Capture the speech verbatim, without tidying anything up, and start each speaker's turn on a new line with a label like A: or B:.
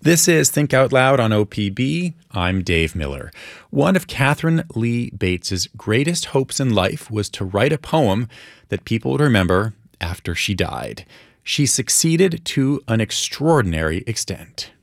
A: This is Think Out Loud on O P B. I'm Dave Miller. One of Katharine Lee Bates's greatest hopes in life was to write a poem that people would remember after she died. She succeeded to an extraordinary extent.